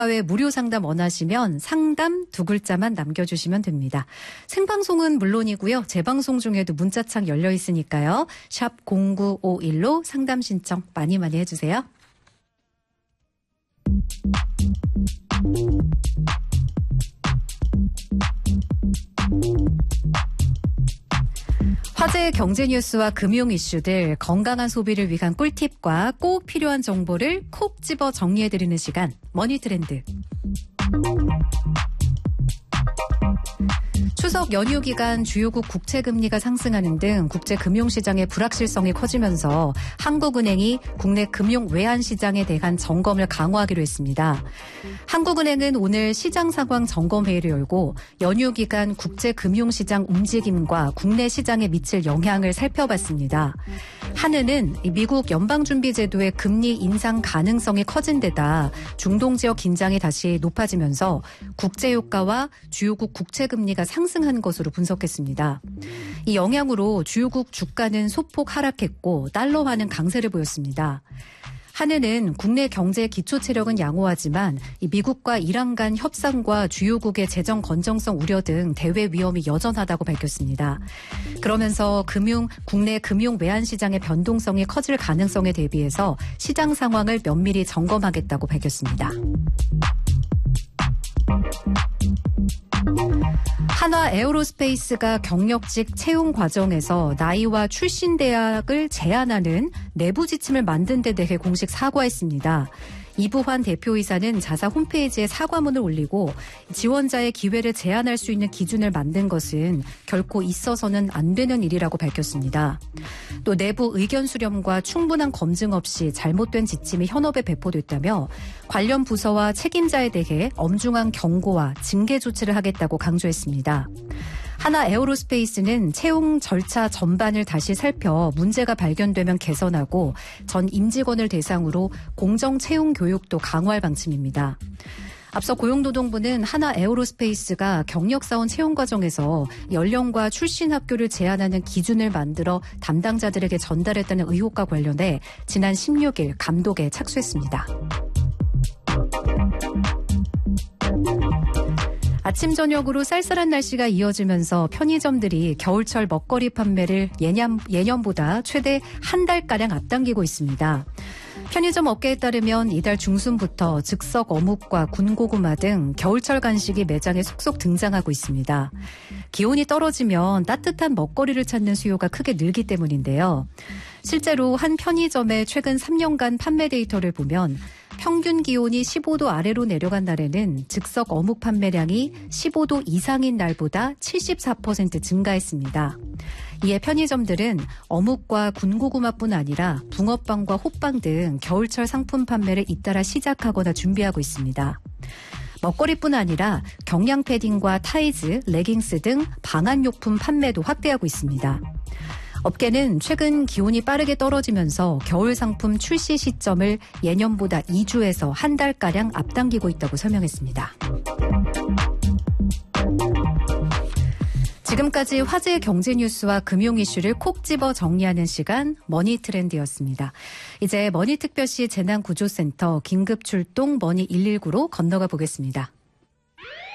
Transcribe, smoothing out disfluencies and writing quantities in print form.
사회 무료 상담 원하시면 상담 두 글자만 남겨주시면 됩니다. 생방송은 물론이고요. 재방송 중에도 문자창 열려 있으니까요. 샵 0951로 상담 신청 많이 해주세요. 화제의 경제 뉴스와 금융 이슈들, 건강한 소비를 위한 꿀팁과 꼭 필요한 정보를 콕 집어 정리해드리는 시간, 머니트렌드. 추석 연휴 기간 주요국 국채금리가 상승하는 등 국제금융시장의 불확실성이 커지면서 한국은행이 국내 금융 외환시장에 대한 점검을 강화하기로 했습니다. 한국은행은 오늘 시장 상황 점검회의를 열고 연휴 기간 국제금융시장 움직임과 국내 시장에 미칠 영향을 살펴봤습니다. 한은은 미국 연방준비제도의 금리 인상 가능성이 커진 데다 중동 지역 긴장이 다시 높아지면서 국제유가와 주요국 국채금리가 상승한 것으로 분석했습니다. 이 영향으로 주요국 주가는 소폭 하락했고 달러화는 강세를 보였습니다. 한은은 국내 경제 기초 체력은 양호하지만 미국과 이란 간 협상과 주요국의 재정 건전성 우려 등 대외 위험이 여전하다고 밝혔습니다. 그러면서 국내 금융 외환 시장의 변동성이 커질 가능성에 대비해서 시장 상황을 면밀히 점검하겠다고 밝혔습니다. 한화 에어로스페이스가 경력직 채용 과정에서 나이와 출신 대학을 제한하는 내부 지침을 만든 데 대해 공식 사과했습니다. 이부환 대표이사는 자사 홈페이지에 사과문을 올리고 지원자의 기회를 제한할 수 있는 기준을 만든 것은 결코 있어서는 안 되는 일이라고 밝혔습니다. 또 내부 의견 수렴과 충분한 검증 없이 잘못된 지침이 현업에 배포됐다며 관련 부서와 책임자에 대해 엄중한 경고와 징계 조치를 하겠다고 강조했습니다. 한화 에어로스페이스는 채용 절차 전반을 다시 살펴 문제가 발견되면 개선하고 전 임직원을 대상으로 공정 채용 교육도 강화할 방침입니다. 앞서 고용노동부는 한화 에어로스페이스가 경력사원 채용 과정에서 연령과 출신 학교를 제한하는 기준을 만들어 담당자들에게 전달했다는 의혹과 관련해 지난 16일 감독에 착수했습니다. 아침 저녁으로 쌀쌀한 날씨가 이어지면서 편의점들이 겨울철 먹거리 판매를 예년보다 최대 한 달가량 앞당기고 있습니다. 편의점 업계에 따르면 이달 중순부터 즉석 어묵과 군고구마 등 겨울철 간식이 매장에 속속 등장하고 있습니다. 기온이 떨어지면 따뜻한 먹거리를 찾는 수요가 크게 늘기 때문인데요. 실제로 한 편의점의 최근 3년간 판매 데이터를 보면 평균 기온이 15도 아래로 내려간 날에는 즉석 어묵 판매량이 15도 이상인 날보다 74% 증가했습니다. 이에 편의점들은 어묵과 군고구마뿐 아니라 붕어빵과 호빵 등 겨울철 상품 판매를 잇따라 시작하거나 준비하고 있습니다. 먹거리뿐 아니라 경량 패딩과 타이즈, 레깅스 등 방한용품 판매도 확대하고 있습니다. 업계는 최근 기온이 빠르게 떨어지면서 겨울 상품 출시 시점을 예년보다 2주에서 한 달가량 앞당기고 있다고 설명했습니다. 지금까지 화제의 경제 뉴스와 금융 이슈를 콕 집어 정리하는 시간 머니트렌드였습니다. 이제 머니특별시 재난구조센터 긴급출동 머니119로 건너가 보겠습니다.